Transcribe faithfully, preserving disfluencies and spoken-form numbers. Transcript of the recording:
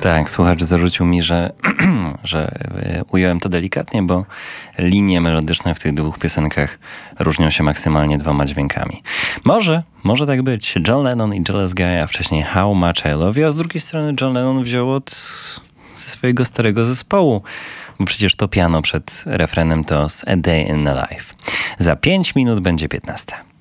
Tak, słuchacz zarzucił mi, że, że ująłem to delikatnie, bo linie melodyczne w tych dwóch piosenkach różnią się maksymalnie dwoma dźwiękami. Może, może tak być. John Lennon i Jealous Guy, a wcześniej How Much I Love You, a z drugiej strony John Lennon wziął od ze swojego starego zespołu, bo przecież to piano przed refrenem to z A Day in the Life. Za pięć minut będzie piętnasta.